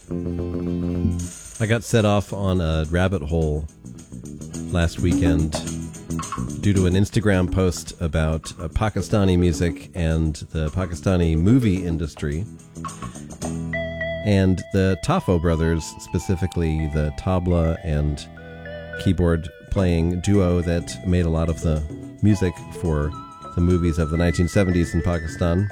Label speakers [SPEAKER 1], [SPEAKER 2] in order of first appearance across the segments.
[SPEAKER 1] I got set off on a rabbit hole last weekend due to an Instagram post about Pakistani music and the Pakistani movie industry. And the Tafo brothers, specifically the tabla and keyboard playing duo that made a lot of the music for the movies of the 1970s in Pakistan,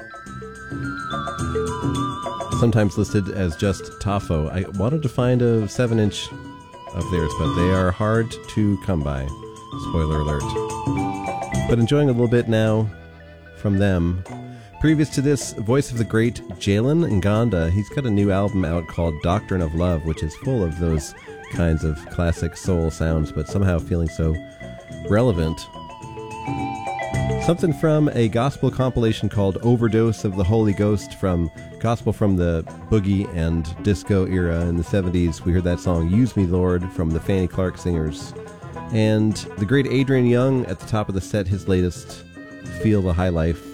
[SPEAKER 1] sometimes listed as just Tafo. I wanted to find a 7-inch of theirs, but they are hard to come by. Spoiler alert. But enjoying a little bit now from them. Previous to this, voice of the great Jalen Nganda. He's got a new album out called Doctrine of Love, which is full of those kinds of classic soul sounds, but somehow feeling so relevant. Something from a gospel compilation called Overdose of the Holy Ghost, from gospel from the boogie and disco era in the 70s. We heard that song Use Me Lord from the Fanny Clark Singers. And the great Adrian Young at the top of the set, his latest Feel the High Life.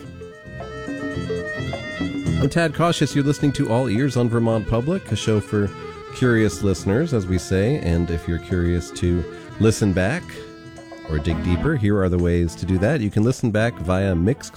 [SPEAKER 1] I'm Tad Cautious. You're listening to All Ears on Vermont Public, a show for curious listeners, as we say. And if you're curious to listen back or dig deeper, here are the ways to do that. You can listen back via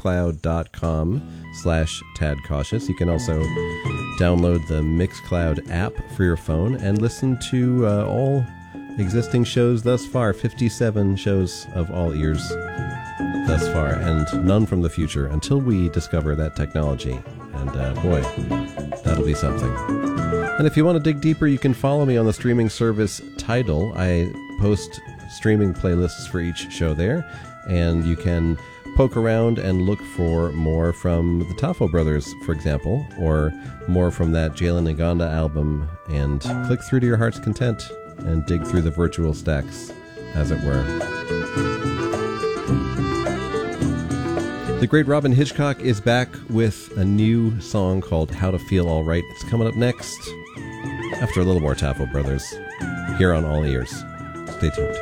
[SPEAKER 1] mixcloud.com/tadcautious. You can also download the Mixcloud app for your phone and listen to all existing shows thus far. 57 shows of All Ears thus far, and none from the future until we discover that technology. And boy, that'll be something. And if you want to dig deeper, you can follow me on the streaming service Tidal. I post streaming playlists for each show there, and you can poke around and look for more from the Tafo brothers, for example, or more from that Jalen Nganda album, and click through to your heart's content and dig through the virtual stacks, as it were. The great Robin Hitchcock is back with a new song called How to Feel All Right. It's coming up next, after a little more Tafo brothers, here on All Ears. Stay tuned.